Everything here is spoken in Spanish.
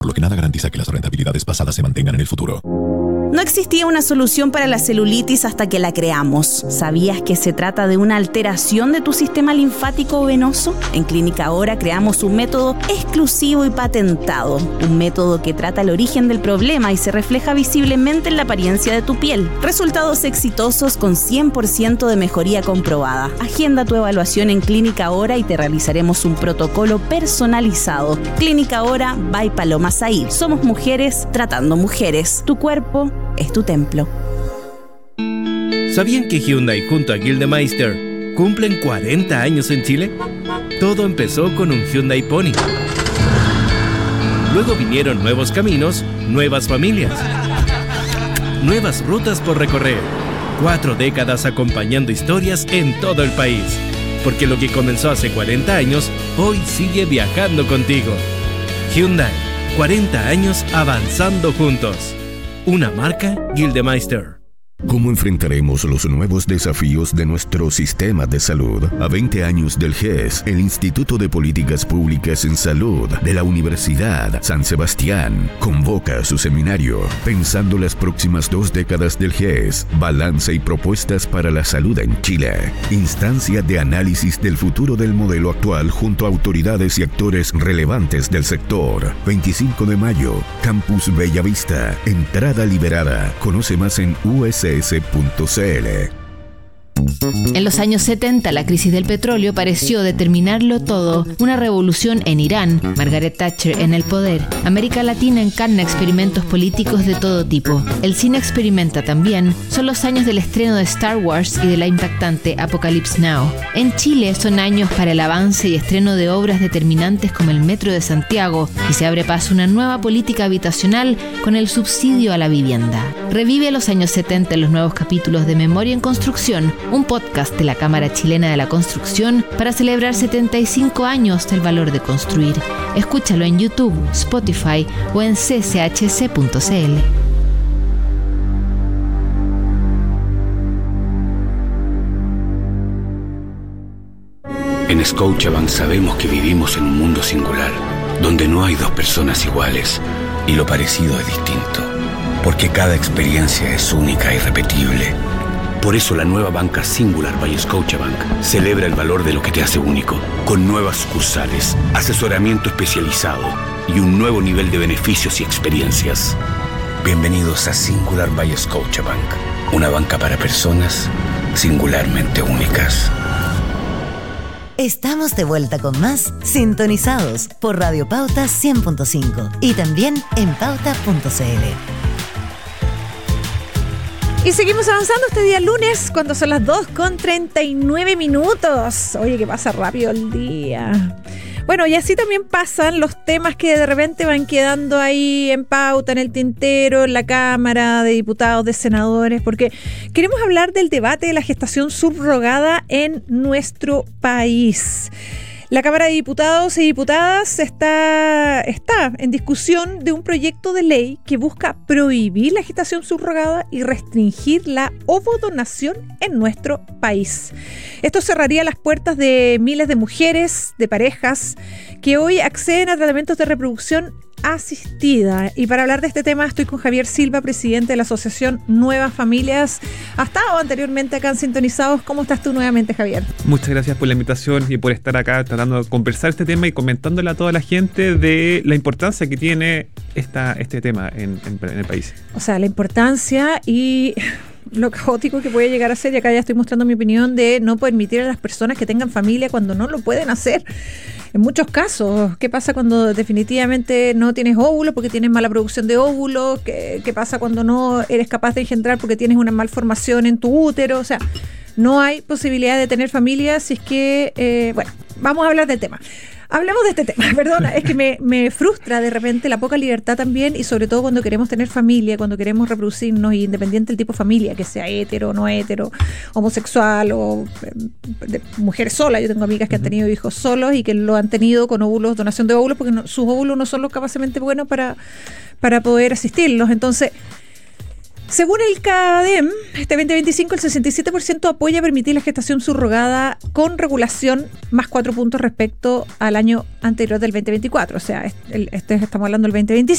por lo que nada garantiza que las rentabilidades pasadas se mantengan en el futuro. No existía una solución para la celulitis hasta que la creamos. ¿Sabías que se trata de una alteración de tu sistema linfático o venoso? En Clínica Ahora creamos un método exclusivo y patentado. Un método que trata el origen del problema y se refleja visiblemente en la apariencia de tu piel. Resultados exitosos con 100% de mejoría comprobada. Agenda tu evaluación en Clínica Ahora y te realizaremos un protocolo personalizado. Clínica Ahora by Paloma Said. Somos mujeres tratando mujeres. Tu cuerpo es tu templo. ¿Sabían que Hyundai junto a Gildemeister cumplen 40 años en Chile? Todo empezó con un Hyundai Pony. Luego vinieron nuevos caminos, nuevas familias, nuevas rutas por recorrer. 4 décadas acompañando historias en todo el país. Porque lo que comenzó hace 40 años, hoy sigue viajando contigo. Hyundai, 40 años avanzando juntos. Una marca Gildemeister. ¿Cómo enfrentaremos los nuevos desafíos de nuestro sistema de salud? A 20 años del GES, el Instituto de Políticas Públicas en Salud de la Universidad San Sebastián convoca su seminario Pensando las próximas 2 décadas del GES, balance y propuestas para la salud en Chile. Instancia de análisis del futuro del modelo actual junto a autoridades y actores relevantes del sector. 25 de mayo, Campus Bellavista. Entrada liberada. Conoce más en USS.cl. En los años 70, la crisis del petróleo pareció determinarlo todo. Una revolución en Irán, Margaret Thatcher en el poder. América Latina encarna experimentos políticos de todo tipo. El cine experimenta también. Son los años del estreno de Star Wars y de la impactante Apocalypse Now. En Chile son años para el avance y estreno de obras determinantes como el Metro de Santiago, y se abre paso una nueva política habitacional con el subsidio a la vivienda. Revive los años 70 en los nuevos capítulos de Memoria en Construcción, un podcast de la Cámara Chilena de la Construcción para celebrar 75 años del valor de construir. Escúchalo en YouTube, Spotify o en cchc.cl. En Scotiabank sabemos que vivimos en un mundo singular, donde no hay 2 personas iguales y lo parecido es distinto, porque cada experiencia es única e irrepetible. Por eso la nueva banca Singular by Scotiabank celebra el valor de lo que te hace único, con nuevas sucursales, asesoramiento especializado y un nuevo nivel de beneficios y experiencias. Bienvenidos a Singular by Scotiabank, una banca para personas singularmente únicas. Estamos de vuelta con más Sintonizados por Radio Pauta 100.5 y también en pauta.cl. Y seguimos avanzando este día lunes, cuando son las 2:39. Oye, que pasa rápido el día. Bueno, y así también pasan los temas que de repente van quedando ahí en pauta, en el tintero, en la Cámara de Diputados, de Senadores, porque queremos hablar del debate de la gestación subrogada en nuestro país. La Cámara de Diputados y Diputadas está en discusión de un proyecto de ley que busca prohibir la gestación subrogada y restringir la ovodonación en nuestro país. Esto cerraría las puertas de miles de mujeres, de parejas, que hoy acceden a tratamientos de reproducción asistida. Y para hablar de este tema estoy con Javier Silva, presidente de la Asociación Nuevas Familias. ¿Has estado anteriormente acá en Sintonizados? ¿Cómo estás tú nuevamente, Javier? Muchas gracias por la invitación y por estar acá tratando de conversar este tema y comentándole a toda la gente de la importancia que tiene este tema en el país. O sea, la importancia y lo caótico que puede llegar a ser, y acá ya estoy mostrando mi opinión, de no permitir a las personas que tengan familia cuando no lo pueden hacer. En muchos casos, ¿qué pasa cuando definitivamente no tienes óvulos porque tienes mala producción de óvulos? ¿Qué pasa cuando no eres capaz de engendrar porque tienes una malformación en tu útero? O sea, no hay posibilidad de tener familia si es que... bueno, vamos a hablar del tema. Hablemos de este tema, perdona, es que me frustra de repente la poca libertad también, y sobre todo cuando queremos tener familia, cuando queremos reproducirnos, y independiente del tipo de familia, que sea hetero, no hetero, homosexual o de mujeres solas. Yo tengo amigas que han tenido hijos solos y que lo han tenido con óvulos, donación de óvulos, porque sus óvulos no son lo capazmente buenos para poder asistirlos. Entonces, Según el CADEM, este 2025 el 67% apoya permitir la gestación subrogada con regulación, más 4 puntos respecto al año anterior del 2024. O sea, estamos hablando del 2025.